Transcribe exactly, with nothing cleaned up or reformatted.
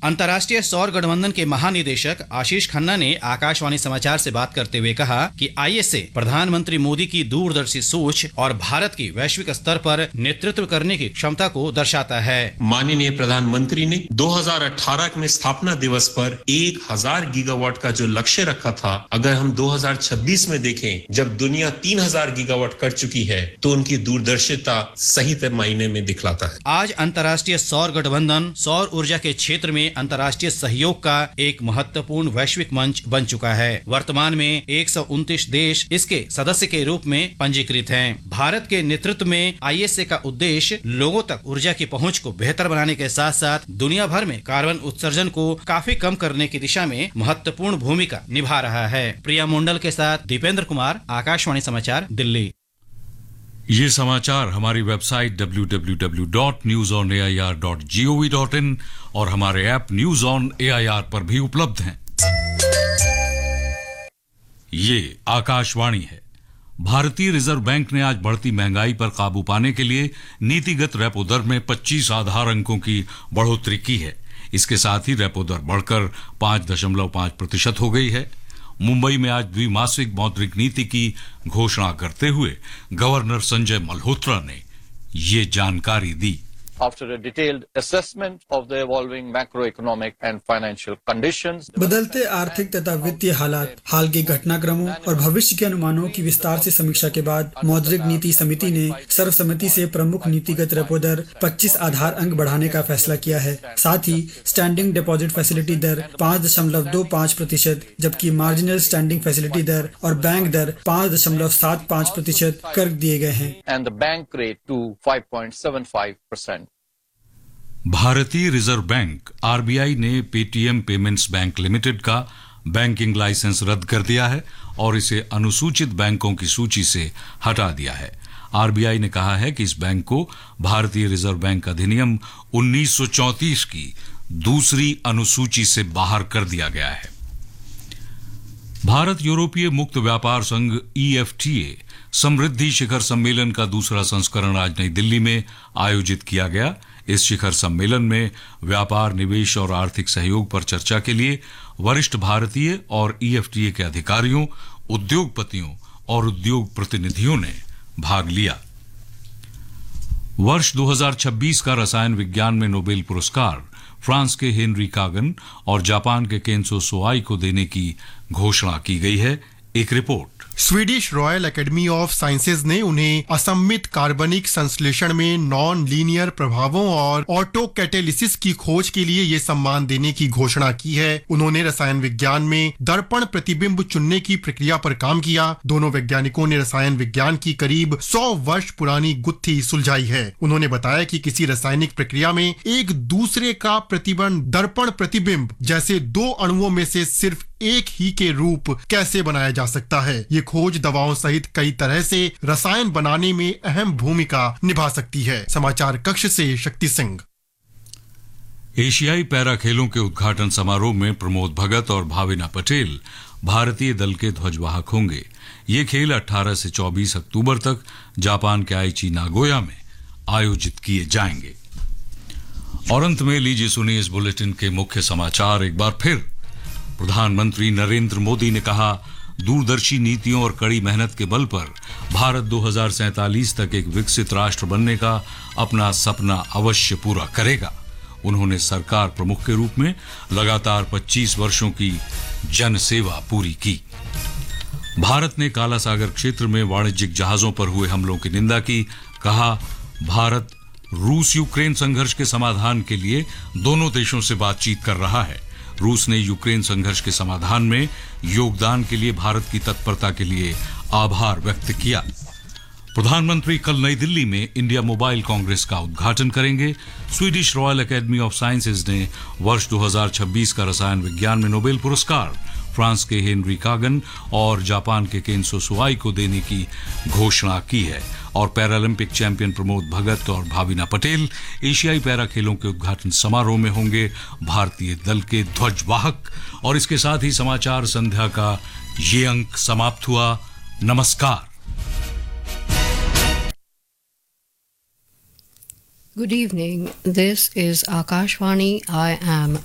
अंतर्राष्ट्रीय सौर गठबंधन के महानिदेशक आशीष खन्ना ने आकाशवाणी समाचार से बात करते हुए कहा कि आईएसए प्रधानमंत्री मोदी की दूरदर्शी सोच और भारत की वैश्विक स्तर पर नेतृत्व करने की क्षमता को दर्शाता है। माननीय प्रधानमंत्री ने दो हज़ार अठारह में स्थापना दिवस पर एक हजार गीगावाट का जो लक्ष्य रखा था, अगर हम दो हज़ार छब्बीस में देखें, जब दुनिया तीन हजार गीगावाट कर चुकी है, तो उनकी दूरदर्शिता सही मायने में दिखलाता है। आज अंतर्राष्ट्रीय सौर गठबंधन सौर ऊर्जा के क्षेत्र में अंतर्राष्ट्रीय सहयोग का एक महत्वपूर्ण वैश्विक मंच बन चुका है। वर्तमान में एक सौ उनतीस देश इसके सदस्य के रूप में पंजीकृत हैं। भारत के नेतृत्व में आईएसए का उद्देश्य लोगों तक ऊर्जा की पहुंच को बेहतर बनाने के साथ साथ दुनिया भर में कार्बन उत्सर्जन को काफी कम करने की दिशा में महत्वपूर्ण भूमिका निभा रहा है। प्रिया मुंडल के साथ दीपेंद्र कुमार, आकाशवाणी समाचार, दिल्ली। ये समाचार हमारी website W W W dot news on A I R dot G O V dot in और हमारे app news on A I R पर भी उपलब्ध हैं। ये आकाशवाणी है। भारतीय रिजर्व बैंक ने आज बढ़ती महंगाई पर काबू पाने के लिए नीतिगत रेपो दर में पच्चीस आधार अंकों की बढ़ोतरी की है। इसके साथ ही रेपो दर बढ़कर पांच दशमलव पांच प्रतिशत हो गई है। मुंबई में आज द्विमासिक मौद्रिक नीति की घोषणा करते हुए गवर्नर संजय मल्होत्रा ने ये जानकारी दी। After a detailed assessment of the evolving macroeconomic and financial conditions, बदलते आर्थिक तथा वित्तीय हालात, हाल के घटनाक्रमों और भविष्य के अनुमानों की विस्तार से समीक्षा के बाद मौद्रिक नीति समिति ने सर्वसम्मति से प्रमुख नीतिगत रेपो दर पच्चीस आधार अंक बढ़ाने का फैसला किया है। साथ ही स्टैंडिंग डिपॉजिट फैसिलिटी दर पाँच दशमलव दो पाँच प्रतिशत जबकि मार्जिनल स्टैंडिंग फैसिलिटी दर और बैंक दर पाँच दशमलव सात पाँच प्रतिशत कर दिए गए हैं। and the bank rate to five point seven five percent. भारतीय रिजर्व बैंक आरबीआई ने पेटीएम पेमेंट्स बैंक लिमिटेड का बैंकिंग लाइसेंस रद्द कर दिया है और इसे अनुसूचित बैंकों की सूची से हटा दिया है। आरबीआई ने कहा है कि इस बैंक को भारतीय रिजर्व बैंक अधिनियम उन्नीस सौ चौंतीस की दूसरी अनुसूची से बाहर कर दिया गया है। भारत यूरोपीय मुक्त व्यापार संघ ई एफ टी ए समृद्धि शिखर सम्मेलन का दूसरा संस्करण आज नई दिल्ली में आयोजित किया गया। इस शिखर सम्मेलन में व्यापार, निवेश और आर्थिक सहयोग पर चर्चा के लिए वरिष्ठ भारतीय और ई एफ टी ए के अधिकारियों, उद्योगपतियों और उद्योग प्रतिनिधियों ने भाग लिया। वर्ष दो हज़ार छब्बीस का रसायन विज्ञान में नोबेल पुरस्कार फ्रांस के हेनरी कागन और जापान के केंसो सोआई को देने की घोषणा की गई है। एक report. Swedish royal academy of sciences ने उन्हें असम्मित कार्बनिक संश्लेषण में नॉन लीनियर प्रभावों और ऑटो कैटेलिसिस की खोज के लिए ये सम्मान देने की घोषणा की है। उन्होंने रसायन विज्ञान में दर्पण प्रतिबिंब चुनने की प्रक्रिया पर काम किया। दोनों वैज्ञानिकों ने रसायन विज्ञान की करीब सौ वर्ष पुरानी गुत्थी सुलझाई है। उन्होंने बताया कि किसी रासायनिक प्रक्रिया में एक दूसरे का प्रतिबिंब दर्पण प्रतिबिंब जैसे दो अणुओं में से सिर्फ एक ही के रूप कैसे बनाया जा सकता है। ये खोज दवाओं सहित कई तरह से रसायन बनाने में अहम भूमिका निभा सकती है। समाचार कक्ष से शक्ति सिंह। एशियाई पैरा खेलों के उद्घाटन समारोह में प्रमोद भगत और भाविना पटेल भारतीय दल के ध्वजवाहक होंगे। ये खेल अठारह से चौबीस अक्टूबर तक जापान के आईची नागोया में आयोजित किए जाएंगे। और अंत में लीजिए सुनिए इस बुलेटिन के मुख्य समाचार एक बार फिर। प्रधानमंत्री नरेंद्र मोदी ने कहा, दूरदर्शी नीतियों और कड़ी मेहनत के बल पर भारत दो हज़ार सैंतालीस तक एक विकसित राष्ट्र बनने का अपना सपना अवश्य पूरा करेगा। उन्होंने सरकार प्रमुख के रूप में लगातार पच्चीस वर्षों की जन सेवा पूरी की। भारत ने काला सागर क्षेत्र में वाणिज्यिक जहाजों पर हुए हमलों की निंदा की। कहा, भारत रूस यूक्रेन संघर्ष के समाधान के लिए दोनों देशों से बातचीत कर रहा है। रूस ने यूक्रेन संघर्ष के समाधान में योगदान के लिए भारत की तत्परता के लिए आभार व्यक्त किया। प्रधानमंत्री कल नई दिल्ली में इंडिया मोबाइल कांग्रेस का उद्घाटन करेंगे। Swedish royal academy of sciences ने वर्ष दो हज़ार छब्बीस का रसायन विज्ञान में नोबेल पुरस्कार फ्रांस के हेनरी कागन और जापान के केंसो सोआई को देने की घोषणा की है। और पैरालंपिक चैंपियन प्रमोद भगत और भाविना पटेल एशियाई पैरा खेलों के उद्घाटन समारोह में होंगे भारतीय दल के ध्वजवाहक। और इसके साथ ही समाचार संध्या का ये अंक समाप्त हुआ। नमस्कार। Good evening. This is Akashvani. I am